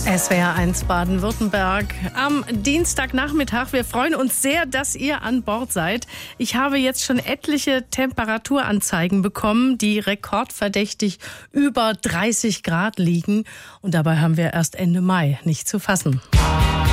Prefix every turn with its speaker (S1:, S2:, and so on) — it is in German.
S1: SWR 1 Baden-Württemberg am Dienstagnachmittag. Wir freuen uns sehr, dass ihr an Bord seid. Ich habe jetzt schon etliche Temperaturanzeigen bekommen, die rekordverdächtig über 30 Grad liegen. Und dabei haben wir erst Ende Mai, nicht zu fassen.